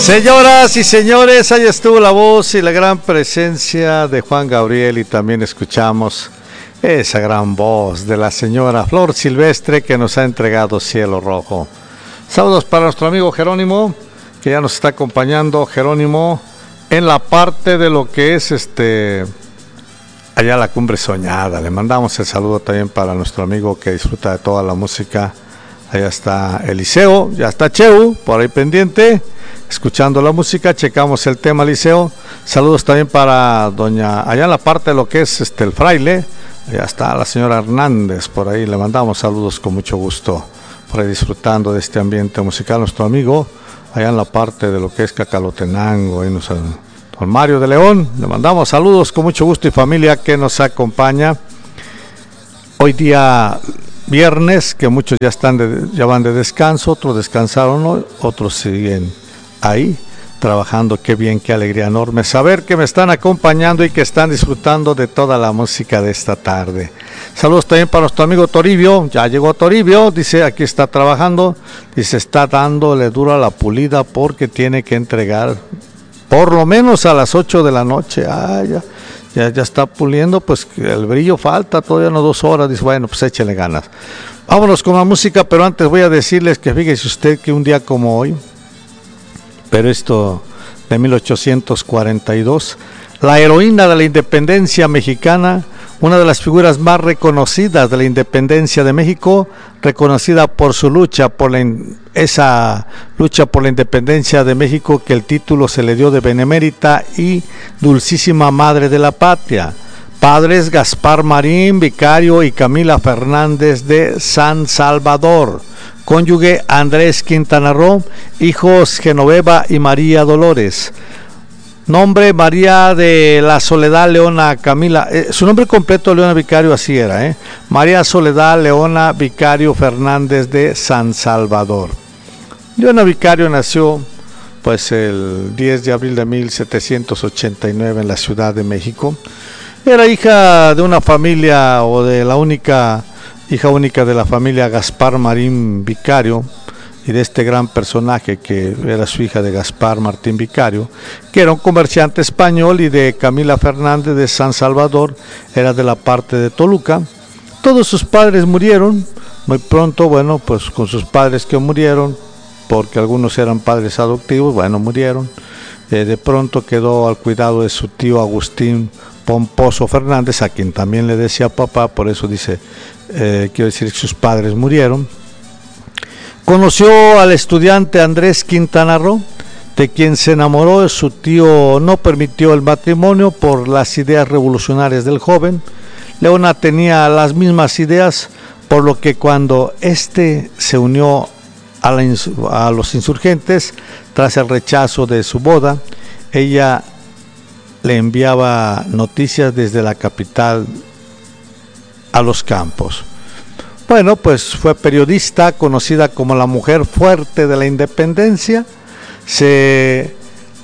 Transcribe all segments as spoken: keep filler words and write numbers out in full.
Señoras y señores, ahí estuvo la voz y la gran presencia de Juan Gabriel, y también escuchamos esa gran voz de la señora Flor Silvestre, que nos ha entregado Cielo Rojo. Saludos para nuestro amigo Jerónimo, que ya nos está acompañando. Jerónimo, en la parte de lo que es este allá la Cumbre Soñada. Le mandamos el saludo también para nuestro amigo que disfruta de toda la música. Allá está Eliseo, ya está Cheu, por ahí pendiente, escuchando la música. Checamos el tema, Eliseo. Saludos también para doña, allá en la parte de lo que es este el fraile. Allá está la señora Hernández, por ahí le mandamos saludos con mucho gusto, por ahí disfrutando de este ambiente musical. Nuestro amigo, allá en la parte de lo que es Cacalotenango, ahí nos, don Mario de León, le mandamos saludos con mucho gusto, y familia que nos acompaña. Hoy día viernes, que muchos ya están de, ya van de descanso, otros descansaron hoy, otros siguen ahí trabajando. Qué bien, qué alegría enorme saber que me están acompañando y que están disfrutando de toda la música de esta tarde. Saludos también para nuestro amigo Toribio. Ya llegó Toribio, dice, aquí está trabajando, dice, está dándole dura la pulida porque tiene que entregar por lo menos a las ocho de la noche. Ah, ya, ya, ya está puliendo, pues el brillo falta, todavía no dos horas. Dice, bueno, pues échele ganas. Vámonos con la música, pero antes voy a decirles que fíjese usted que un día como hoy, pero esto de mil ochocientos cuarenta y dos, la heroína de la independencia mexicana, una de las figuras más reconocidas de la independencia de México, reconocida por su lucha, por la, esa lucha por la independencia de México, que el título se le dio de Benemérita y Dulcísima Madre de la Patria. Padres Gaspar Marín Vicario y Camila Fernández de San Salvador. Cónyuge Andrés Quintana Roo. Hijos Genoveva y María Dolores. Nombre María de la Soledad Leona Camila. Eh, su nombre completo, Leona Vicario, así era, ¿eh? María Soledad Leona Vicario Fernández de San Salvador. Leona Vicario nació pues el diez de abril de mil setecientos ochenta y nueve en la Ciudad de México. Era hija de una familia, o de la única hija única de la familia Gaspar Marín Vicario, y de este gran personaje que era su hija de Gaspar Martín Vicario, que era un comerciante español, y de Camila Fernández de San Salvador, era de la parte de Toluca. Todos sus padres murieron muy pronto, bueno, pues con sus padres que murieron, porque algunos eran padres adoptivos, bueno, murieron. Eh, de pronto quedó al cuidado de su tío Agustín Pomposo Fernández, a quien también le decía papá, por eso dice, eh, quiero decir que sus padres murieron. Conoció al estudiante Andrés Quintana Roo, de quien se enamoró. Su tío no permitió el matrimonio por las ideas revolucionarias del joven. Leona tenía las mismas ideas, por lo que cuando éste se unió a, la, a los insurgentes, tras el rechazo de su boda, ella le enviaba noticias desde la capital a los campos. Bueno, pues fue periodista, conocida como la mujer fuerte de la independencia. Se,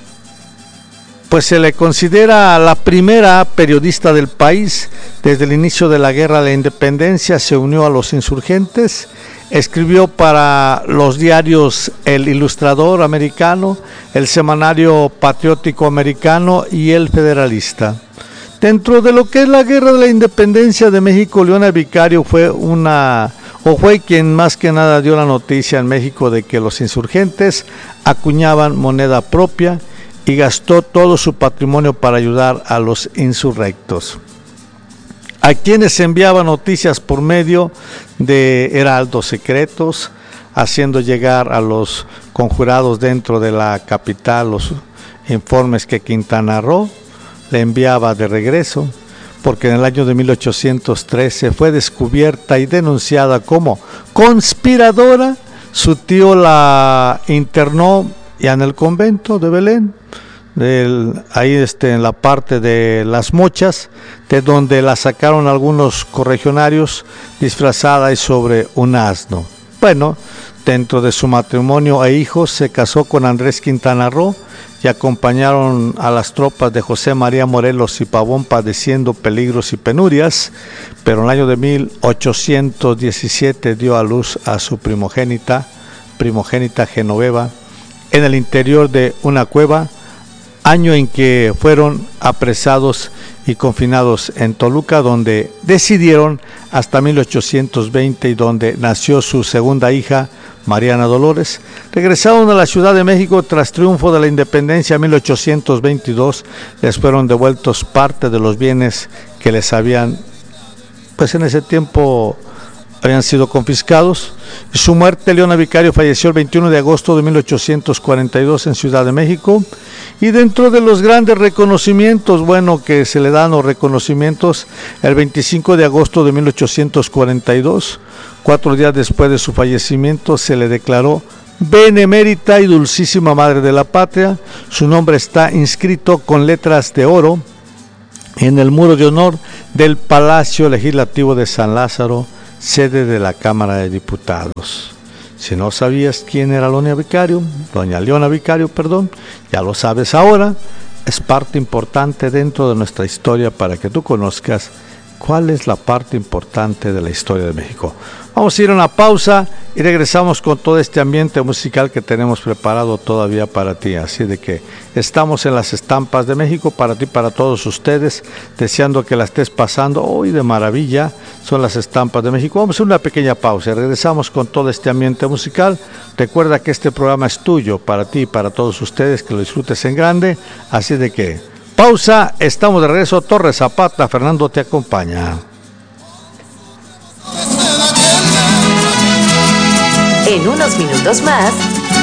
pues se le considera la primera periodista del país. Desde el inicio de la Guerra de la Independencia se unió a los insurgentes. Escribió para los diarios El Ilustrador Americano, el Semanario Patriótico Americano y El Federalista. Dentro de lo que es la Guerra de la Independencia de México, Leona Vicario fue una, o fue quien más que nada dio la noticia en México de que los insurgentes acuñaban moneda propia y gastó todo su patrimonio para ayudar a los insurrectos, a quienes enviaba noticias por medio de heraldos secretos, haciendo llegar a los conjurados dentro de la capital los informes que Quintana Roo le enviaba de regreso, porque en el año de mil ochocientos trece fue descubierta y denunciada como conspiradora. Su tío la internó ya en el convento de Belén, del, ahí este, en la parte de Las Mochas, de donde la sacaron algunos correligionarios disfrazada y sobre un asno. Bueno, dentro de su matrimonio e hijos se casó con Andrés Quintana Roo, y acompañaron a las tropas de José María Morelos y Pavón padeciendo peligros y penurias, pero en el año de mil ochocientos diecisiete dio a luz a su primogénita, primogénita Genoveva, en el interior de una cueva, año en que fueron apresados y confinados en Toluca, donde decidieron hasta mil ochocientos veinte y donde nació su segunda hija, Mariana Dolores. Regresaron a la Ciudad de México tras triunfo de la independencia en mil ochocientos veintidós. Les fueron devueltos parte de los bienes que les habían, pues en ese tiempo, habían sido confiscados. Su muerte, Leona Vicario falleció el veintiuno de agosto de mil ochocientos cuarenta y dos en Ciudad de México. Y dentro de los grandes reconocimientos, bueno, que se le dan los reconocimientos, el veinticinco de agosto de mil ochocientos cuarenta y dos, cuatro días después de su fallecimiento, se le declaró benemérita y dulcísima madre de la patria. Su nombre está inscrito con letras de oro en el muro de honor del Palacio Legislativo de San Lázaro, sede de la Cámara de Diputados. Si no sabías quién era Leona Vicario, doña Leona Vicario, perdón, ya lo sabes ahora. Es parte importante dentro de nuestra historia para que tú conozcas cuál es la parte importante de la historia de México. Vamos a ir a una pausa y regresamos con todo este ambiente musical que tenemos preparado todavía para ti. Así de que estamos en las estampas de México para ti, para todos ustedes, deseando que la estés pasando hoy de maravilla. Son las estampas de México. Vamos a hacer una pequeña pausa y regresamos con todo este ambiente musical. Recuerda que este programa es tuyo, para ti y para todos ustedes, que lo disfrutes en grande. Así de que pausa, estamos de regreso. Torres Zapata, Fernando te acompaña. En unos minutos más,